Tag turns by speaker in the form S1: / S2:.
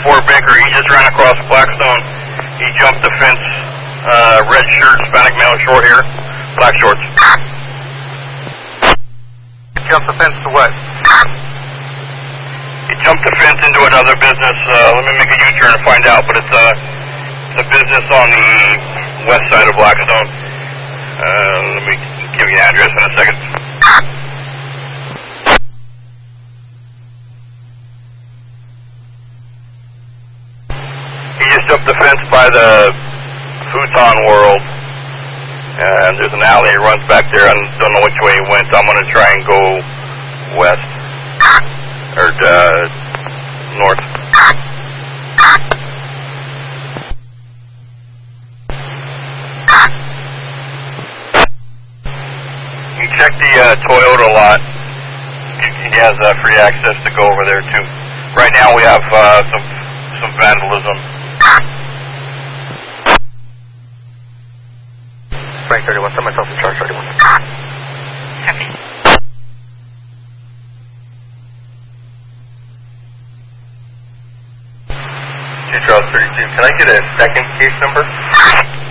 S1: Fort Baker. He just ran across Blackstone. He jumped the fence, red shirt, Hispanic male, short hair, black shorts.
S2: Jumped the fence to what?
S1: He jumped the fence into another business. Let me make a U-turn and find out, but it's a business on the west side of Blackstone. Let me give you the address in a second. He just jumped the fence by the Futon World, and there's an alley. He runs back there. I don't know which way he went. I'm going to try and go west, or north. You check the Toyota lot. He has free access to go over there too. Right now we have some vandalism.
S2: Frank 31, set myself in charge 31.
S3: Copy.
S2: Charles 32, can I get a second case number?